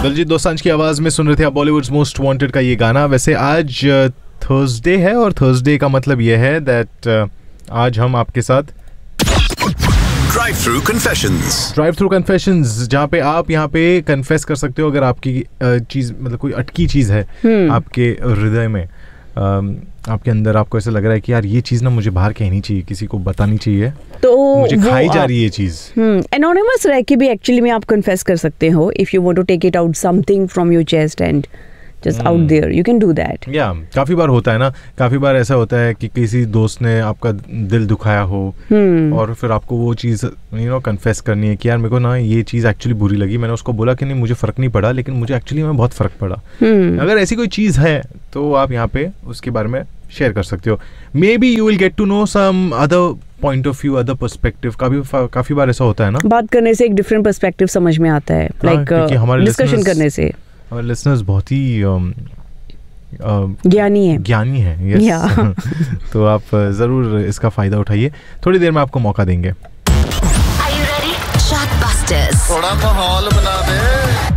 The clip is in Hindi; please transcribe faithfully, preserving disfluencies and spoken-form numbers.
दिलजीत दोसांझ की आवाज में सुन रहे थे आप बॉलीवुड्स मोस्ट वांटेड का ये गाना। वैसे आज थर्सडे है और थर्सडे का मतलब ये है दैट आज हम आपके साथ drive through confessions drive through confessions जहाँ पे आप यहाँ पे कन्फेस कर सकते हो अगर आपकी चीज मतलब कोई अटकी चीज है आपके हृदय में, आपके अंदर आपको ऐसा लग रहा है कि यार ये चीज ना मुझे बाहर कहनी चाहिए, किसी को बतानी चाहिए, तो मुझे खाई जा रही है चीज। एनोनिमस रह के भी एक्चुअली में आप कन्फेस कर सकते हो if you want to take it out something from your chest and just hmm. out there you can do that। या yeah, काफी बार होता है ना, काफी बार ऐसा होता है कि किसी दोस्त ने आपका दिल दुखाया हो hmm. और फिर आपको वो चीज़ यू नो कन्फेस करनी है कि यार मेरे को ना ये चीज़ एक्चुअली बुरी लगी, मैंने उसको बोला कि नहीं मुझे फ़र्क नहीं पड़ा लेकिन मुझे एक्चुअली में बहुत फ़र्क पड़ा। hmm. अगर ऐसी कोई चीज़ है तो आप यहाँ पे उसके बारे में शेयर कर सकते हो। May be you will get to know some other point of view, other perspective. काफी काफी बार ऐसा होता है ना, बात करने से एक डिफरेंट पर्सपेक्टिव समझ में आता है, लाइक डिस्कशन करने से। हमारे लिसनर्स बहुत ही ज्ञानी है ज्ञानी है yes. yeah. तो आप जरूर इसका फायदा उठाइए। थोड़ी देर में आपको मौका देंगे। थोड़ा माहौल बना दे।